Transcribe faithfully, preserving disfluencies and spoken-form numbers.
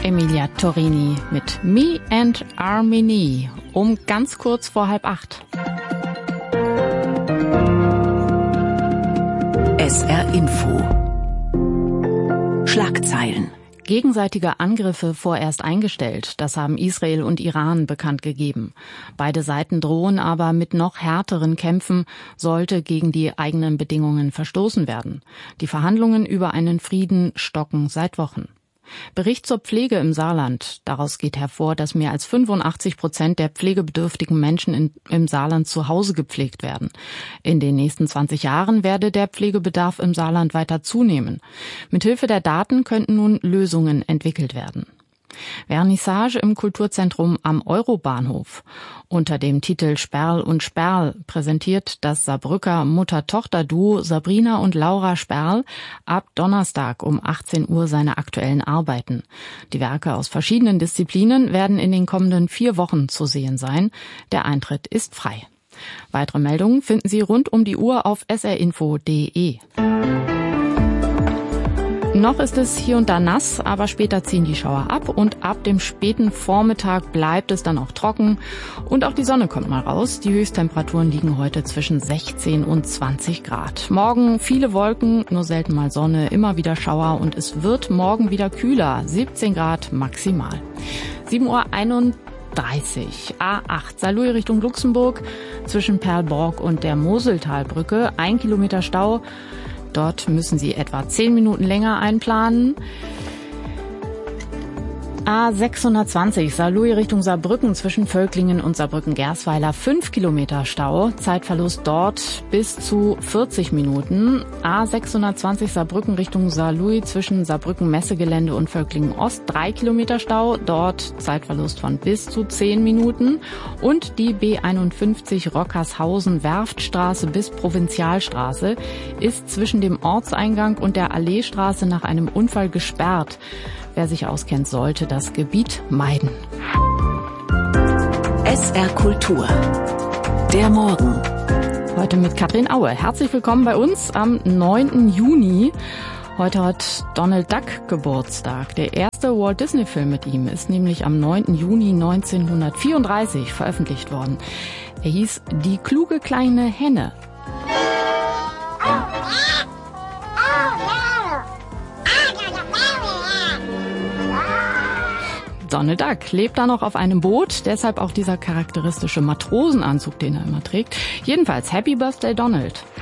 Emilia Torini mit Me and Armini um ganz kurz vor halb acht. S R Info. Schlagzeilen. Gegenseitige Angriffe vorerst eingestellt, das haben Israel und Iran bekannt gegeben. Beide Seiten drohen aber mit noch härteren Kämpfen, sollte gegen die eigenen Bedingungen verstoßen werden. Die Verhandlungen über einen Frieden stocken seit Wochen. Bericht zur Pflege im Saarland. Daraus geht hervor, dass mehr als fünfundachtzig Prozent der pflegebedürftigen Menschen in, im Saarland zu Hause gepflegt werden. In den nächsten zwanzig Jahren werde der Pflegebedarf im Saarland weiter zunehmen. Mithilfe der Daten könnten nun Lösungen entwickelt werden. Vernissage im Kulturzentrum am Eurobahnhof. Unter dem Titel Sperl und Sperl präsentiert das Saarbrücker Mutter-Tochter-Duo Sabrina und Laura Sperl ab Donnerstag um achtzehn Uhr seine aktuellen Arbeiten. Die Werke aus verschiedenen Disziplinen werden in den kommenden vier Wochen zu sehen sein. Der Eintritt ist frei. Weitere Meldungen finden Sie rund um die Uhr auf s r info punkt d e. Noch ist es hier und da nass, aber später ziehen die Schauer ab und ab dem späten Vormittag bleibt es dann auch trocken und auch die Sonne kommt mal raus. Die Höchsttemperaturen liegen heute zwischen sechzehn und zwanzig Grad. Morgen viele Wolken, nur selten mal Sonne, immer wieder Schauer und es wird morgen wieder kühler, siebzehn Grad maximal. sieben Uhr einunddreißig, A acht, Saarlouis Richtung Luxemburg, zwischen Perlborg und der Moseltalbrücke, ein Kilometer Stau. Dort müssen Sie etwa zehn Minuten länger einplanen. A sechshundertzwanzig, Saarlouis Richtung Saarbrücken zwischen Völklingen und Saarbrücken-Gersweiler, fünf Kilometer Stau, Zeitverlust dort bis zu vierzig Minuten. A sechshundertzwanzig, Saarbrücken Richtung Saarlouis zwischen Saarbrücken-Messegelände und Völklingen-Ost, drei Kilometer Stau, dort Zeitverlust von bis zu zehn Minuten. Und die B einundfünfzig Rockershausen-Werftstraße bis Provinzialstraße ist zwischen dem Ortseingang und der Alleestraße nach einem Unfall gesperrt. Wer sich auskennt, sollte das Gebiet meiden. S R Kultur. Der Morgen. Heute mit Katrin Aue. Herzlich willkommen bei uns am neunten Juni. Heute hat Donald Duck Geburtstag. Der erste Walt Disney Film mit ihm ist nämlich am neunten Juni neunzehnhundertvierunddreißig veröffentlicht worden. Er hieß Die kluge kleine Henne. Donald Duck lebt da noch auf einem Boot, deshalb auch dieser charakteristische Matrosenanzug, den er immer trägt. Jedenfalls, Happy Birthday, Donald.